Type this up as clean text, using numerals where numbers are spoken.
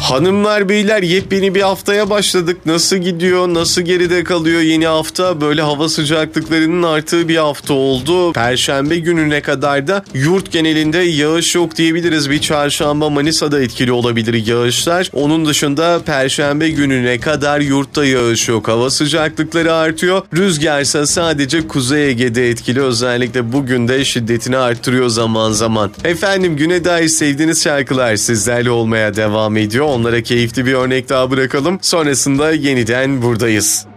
Hanımlar beyler, yepyeni bir haftaya başladık. Nasıl gidiyor? Nasıl geride kalıyor yeni hafta? Böyle hava sıcaklıklarının arttığı bir hafta oldu. Perşembe gününe kadar da yurt genelinde yağış yok diyebiliriz. Bir çarşamba Manisa'da etkili olabilir yağışlar. Onun dışında Perşembe gününe kadar yurtta yağış yok. Hava sıcaklıkları artıyor. Rüzgarsa sadece Kuzey Ege'de etkili. Özellikle bugün de şiddetini arttırıyor zaman zaman. Efendim, güne dair sevdiğiniz şarkılar sizlerle olmaya devam ediyor. Onlara keyifli bir örnek daha bırakalım. Sonrasında yeniden buradayız.